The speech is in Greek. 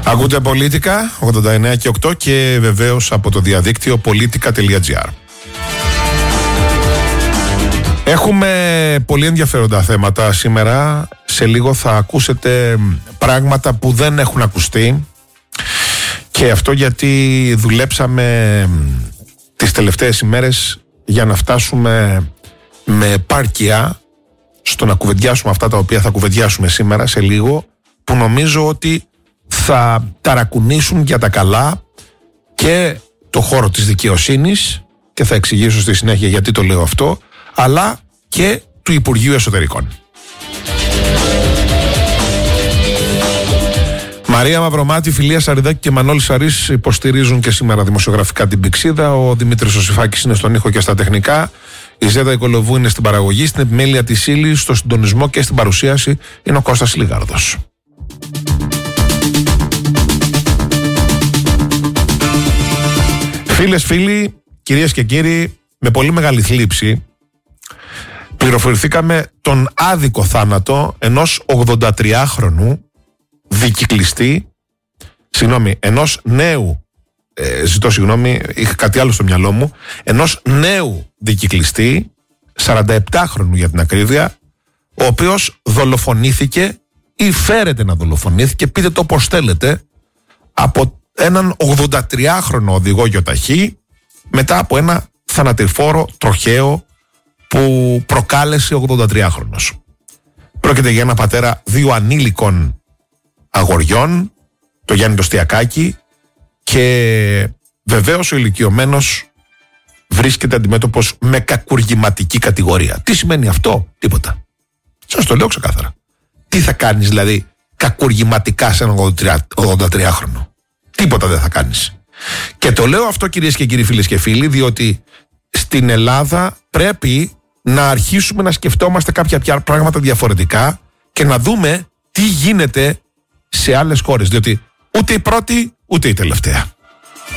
Ακούτε Πολίτικα 89 και 8 και βεβαίως από το διαδίκτυο politica.gr. Έχουμε πολύ ενδιαφέροντα θέματα σήμερα. Σε λίγο θα ακούσετε πράγματα που δεν έχουν ακουστεί, και αυτό γιατί δουλέψαμε τις τελευταίες ημέρες για να φτάσουμε με επάρκεια στο να κουβεντιάσουμε αυτά τα οποία θα κουβεντιάσουμε σήμερα σε λίγο, που νομίζω ότι θα ταρακουνήσουν για τα καλά και το χώρο της δικαιοσύνης, και θα εξηγήσω στη συνέχεια γιατί το λέω αυτό, αλλά και του Υπουργείου Εσωτερικών. Μαρία Μαυρομάτη, Φιλία Σαριδάκη και Μανώλης Σαρής υποστηρίζουν και σήμερα δημοσιογραφικά την Πηξίδα. Ο Δημήτρης Οσυφάκης είναι στον ήχο και στα τεχνικά. Η Ζέτα Οικολοβού είναι στην παραγωγή. Στην επιμέλεια της ύλης, στο συντονισμό και στην παρουσίαση είναι ο Κώστας Λιγάρδος. Φίλες, φίλοι, κυρίες και κύριοι, με πολύ μεγάλη θλίψη πληροφορηθήκαμε τον άδικο θάνατο ενός 83χρονου δικυκλιστή, ενός νέου, είχα κάτι άλλο στο μυαλό μου, ενός νέου δικυκλιστή, 47χρονου για την ακρίβεια, ο οποίος δολοφονήθηκε ή φέρεται να δολοφονήθηκε, πείτε το όπως θέλετε, από έναν 83χρονο οδηγό γιοταχή, μετά από ένα θανατηφόρο τροχαίο που προκάλεσε 83χρονος. Πρόκειται για ένα πατέρα 2 ανήλικων αγοριών, το Γιάννη το Στιακάκη, και βεβαίως ο ηλικιωμένος βρίσκεται αντιμέτωπος με κακουργηματική κατηγορία. Τι σημαίνει αυτό? Τίποτα. Σας το λέω ξεκάθαρα. Τι θα κάνεις δηλαδή κακουργηματικά σε έναν 83χρονο? Τίποτα δεν θα κάνεις. Και το λέω αυτό, κυρίες και κύριοι, φίλες και φίλοι, διότι στην Ελλάδα πρέπει να αρχίσουμε να σκεφτόμαστε κάποια πράγματα διαφορετικά και να δούμε τι γίνεται σε άλλες χώρες, διότι ούτε η πρώτη ούτε η τελευταία.